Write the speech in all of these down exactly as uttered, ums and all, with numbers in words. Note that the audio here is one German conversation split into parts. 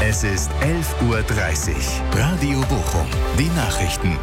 Es ist elf Uhr dreißig. Radio Bochum. Die Nachrichten.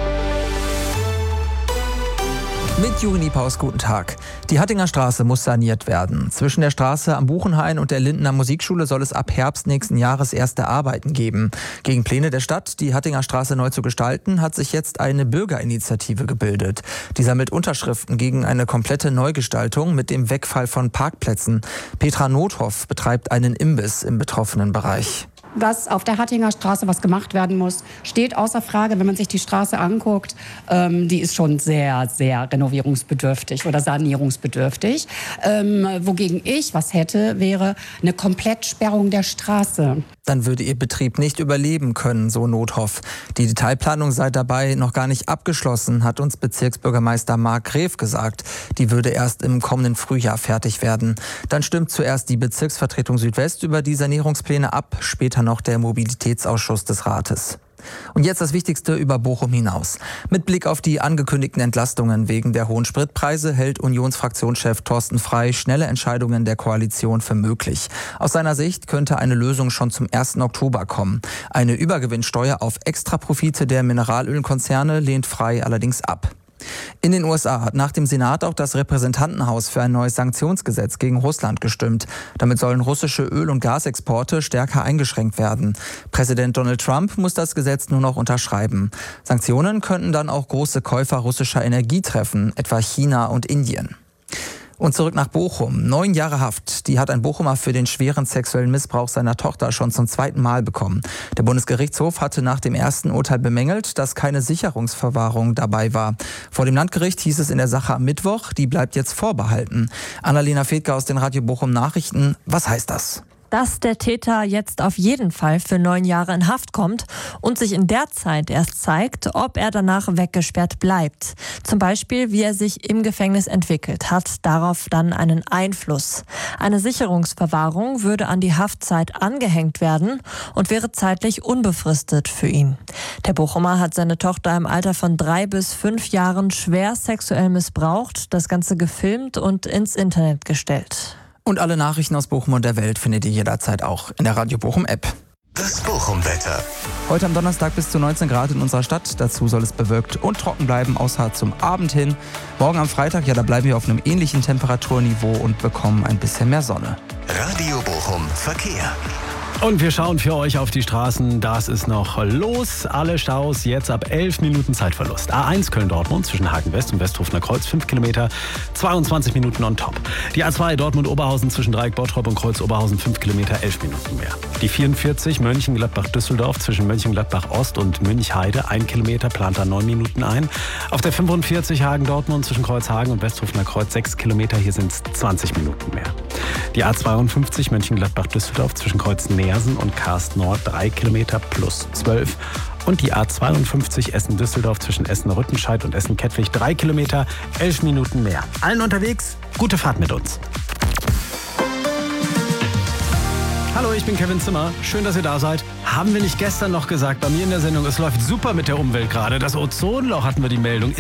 Mit Juri Niepaus, guten Tag. Die Hattinger Straße muss saniert werden. Zwischen der Straße am Buchenhain und der Lindener Musikschule soll es ab Herbst nächsten Jahres erste Arbeiten geben. Gegen Pläne der Stadt, die Hattinger Straße neu zu gestalten, hat sich jetzt eine Bürgerinitiative gebildet. Die sammelt Unterschriften gegen eine komplette Neugestaltung mit dem Wegfall von Parkplätzen. Petra Nothoff betreibt einen Imbiss im betroffenen Bereich. Dass auf der Hattinger Straße was gemacht werden muss, steht außer Frage. Wenn man sich die Straße anguckt, ähm, die ist schon sehr, sehr renovierungsbedürftig oder sanierungsbedürftig. Ähm, wogegen ich was hätte, wäre eine Komplettsperrung der Straße. Dann würde ihr Betrieb nicht überleben können, so Nothoff. Die Detailplanung sei dabei noch gar nicht abgeschlossen, hat uns Bezirksbürgermeister Marc Gref gesagt. Die würde erst im kommenden Frühjahr fertig werden. Dann stimmt zuerst die Bezirksvertretung Südwest über die Sanierungspläne ab, später noch der Mobilitätsausschuss des Rates. Und jetzt das Wichtigste über Bochum hinaus. Mit Blick auf die angekündigten Entlastungen wegen der hohen Spritpreise hält Unionsfraktionschef Thorsten Frey schnelle Entscheidungen der Koalition für möglich. Aus seiner Sicht könnte eine Lösung schon zum ersten Oktober kommen. Eine Übergewinnsteuer auf Extraprofite der Mineralölkonzerne lehnt Frey allerdings ab. In den U S A hat nach dem Senat auch das Repräsentantenhaus für ein neues Sanktionsgesetz gegen Russland gestimmt. Damit sollen russische Öl- und Gasexporte stärker eingeschränkt werden. Präsident Donald Trump muss das Gesetz nur noch unterschreiben. Sanktionen könnten dann auch große Käufer russischer Energie treffen, etwa China und Indien. Und zurück nach Bochum. Neun Jahre Haft. Die hat ein Bochumer für den schweren sexuellen Missbrauch seiner Tochter schon zum zweiten Mal bekommen. Der Bundesgerichtshof hatte nach dem ersten Urteil bemängelt, dass keine Sicherungsverwahrung dabei war. Vor dem Landgericht hieß es in der Sache am Mittwoch, die bleibt jetzt vorbehalten. Annalena Fedke aus den Radio Bochum Nachrichten. Was heißt das? Dass der Täter jetzt auf jeden Fall für neun Jahre in Haft kommt und sich in der Zeit erst zeigt, ob er danach weggesperrt bleibt. Zum Beispiel, wie er sich im Gefängnis entwickelt, hat darauf dann einen Einfluss. Eine Sicherungsverwahrung würde an die Haftzeit angehängt werden und wäre zeitlich unbefristet für ihn. Der Bochumer hat seine Tochter im Alter von drei bis fünf Jahren schwer sexuell missbraucht, das Ganze gefilmt und ins Internet gestellt. Und alle Nachrichten aus Bochum und der Welt findet ihr jederzeit auch in der Radio Bochum App. Das Bochum-Wetter. Heute am Donnerstag bis zu neunzehn Grad in unserer Stadt. Dazu soll es bewölkt und trocken bleiben, außer zum Abend hin. Morgen am Freitag, ja, da bleiben wir auf einem ähnlichen Temperaturniveau und bekommen ein bisschen mehr Sonne. Radio Bochum Verkehr. Und wir schauen für euch auf die Straßen. Das ist noch los. Alle Staus jetzt ab elf Minuten Zeitverlust. A eins Köln-Dortmund zwischen Hagen West und Westhofener Kreuz fünf Kilometer, zweiundzwanzig Minuten on top. Die A zwei Dortmund-Oberhausen zwischen Dreieck Bottrop und Kreuz-Oberhausen fünf Kilometer, elf Minuten mehr. Die vierundvierzig Mönchengladbach-Düsseldorf zwischen Mönchengladbach-Ost und Münchheide ein Kilometer, plant da neun Minuten ein. Auf der fünfundvierzig Hagen-Dortmund zwischen Kreuzhagen und Westhofener Kreuz sechs Kilometer, hier sind es zwanzig Minuten mehr. Die A zweiundfünfzig Mönchengladbach-Düsseldorf zwischen Kreuznähersen und Karst Nord drei Kilometer plus zwölf. Und die A zweiundfünfzig Essen-Düsseldorf zwischen Essen-Rüttenscheid und Essen-Kettwig drei Kilometer, elf Minuten mehr. Allen unterwegs, gute Fahrt mit uns. Hallo, ich bin Kevin Zimmer. Schön, dass ihr da seid. Haben wir nicht gestern noch gesagt bei mir in der Sendung, es läuft super mit der Umwelt gerade. Das Ozonloch hatten wir die Meldung.